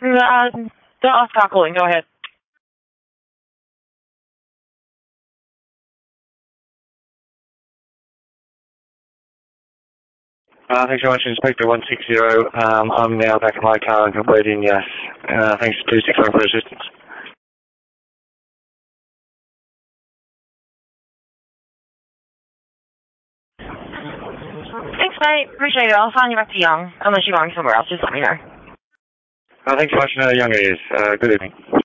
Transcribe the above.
I'll stop calling. Go ahead. Thanks very much, Inspector 160. I'm now back in my car and completing yes. Thanks to 261 for assistance. Thanks, mate. Appreciate it. I'll sign you back to Young. Unless you're going somewhere else, just let me know. Thanks so much, Young it is. Good evening.